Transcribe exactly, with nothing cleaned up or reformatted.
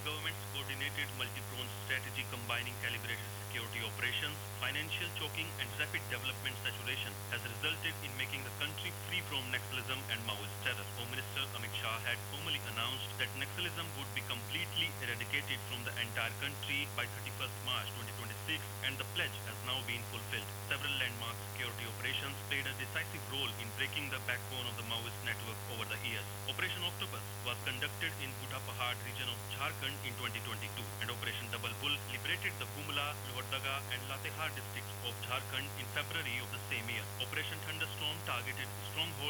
government's coordinated multi-pronged strategy combining calibrated security operations, financial choking, and rapid development saturation has resulted in making the country free from Naxalism and Maoist terror. Home Minister Amit Shah had formally announced that Naxalism would be completely eradicated from the entire country by thirty-first March twenty twenty-six, and the pledge has now been fulfilled. Several landmark security operations played a decisive role in breaking the backbone of the Maoist network over the years. Operation Octopus was conducted in Budha Pahad region of Jharkhand in twenty twenty-two, and Operation Double Bull liberated the Gumla, Lohardaga, and Latehar districts of Jharkhand in February of the same year. Operation Thunderstorm targeted strongholds